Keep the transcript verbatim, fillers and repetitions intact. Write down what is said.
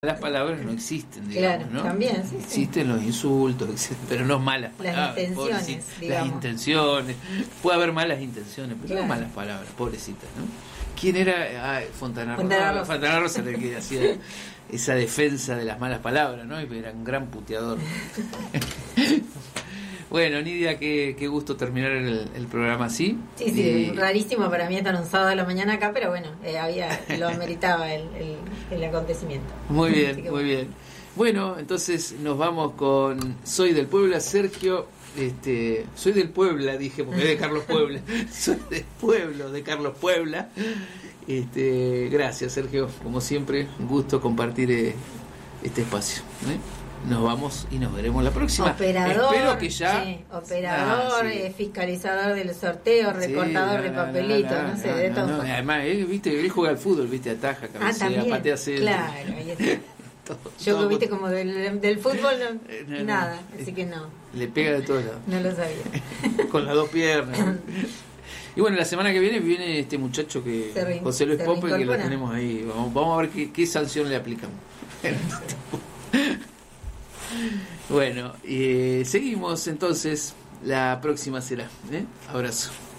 Las palabras no existen, digamos, claro, ¿no? También, sí, sí. Existen los insultos, existen, pero no malas palabras. Las intenciones, Las intenciones. Puede haber malas intenciones, pero claro. no malas palabras, pobrecitas, ¿no? ¿Quién era? Ah, Fontana Rosa. Fontana Rosa. Fontana Rosa era el que hacía esa defensa de las malas palabras, ¿no? Y era un gran puteador. Bueno, Nidia, qué, qué gusto terminar el, el programa así. Sí, sí, eh, rarísimo para mí estar un sábado a la mañana acá, pero bueno, eh, había lo ameritaba el, el, el acontecimiento. Muy bien, muy bueno. bien. Bueno, entonces nos vamos con Soy del Puebla, Sergio. Este, soy del Puebla, dije, porque es de Carlos Puebla. Soy del pueblo de Carlos Puebla. Este, gracias, Sergio. Como siempre, un gusto compartir eh, este espacio. ¿eh? Nos vamos y nos veremos la próxima. Operador, espero que ya sí, operador, ah, sí. eh, fiscalizador del sorteo, recortador sí, no, de papelitos, no, no, no, no sé, no, de no, todo. No. Además, él, viste, él juega al fútbol, viste, ataja, cabecea, ah, patea centro. Claro, ahí está. todo, Yo todo que viste como del, del fútbol no, no, no, nada, así que no. Le pega de todos lados. No lo sabía. Con las dos piernas. Y bueno, la semana que viene viene este muchacho que re, José Luis Pope, que lo tenemos ahí. Vamos, vamos a ver qué, qué sanción le aplicamos. Bueno, eh, seguimos entonces. La próxima será. ¿eh? Abrazo.